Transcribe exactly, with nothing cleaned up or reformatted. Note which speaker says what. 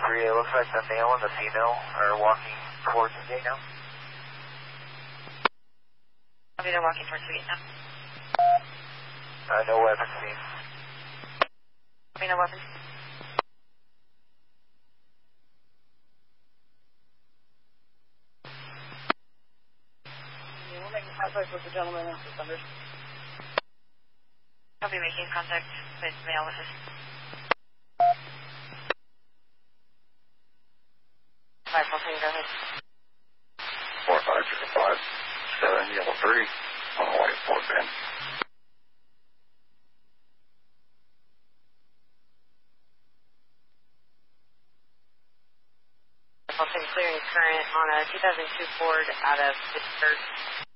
Speaker 1: three, it looks like the male and the female are walking towards the gate now.
Speaker 2: Copy, they're walking towards the gate now.
Speaker 1: Uh, no weapons seen.
Speaker 2: Copy, no weapons.
Speaker 3: Yeah, we're making contact with the gentleman in suspenders.
Speaker 2: Copy, making contact with male witness. Five, four, three, go ahead.
Speaker 4: Four, five, zero, five, seven, yellow three, on the white Ford van.
Speaker 2: Pulsing clearing current on a two thousand two Ford out of Pittsburgh.